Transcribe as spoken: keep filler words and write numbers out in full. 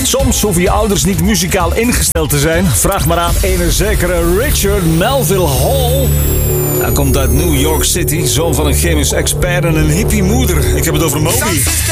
Soms hoeven je ouders niet muzikaal ingesteld te zijn. Vraag maar aan ene zekere Richard Melville Hall. Hij komt uit New York City, zoon van een chemisch expert en een hippie moeder. Ik heb het over Moby.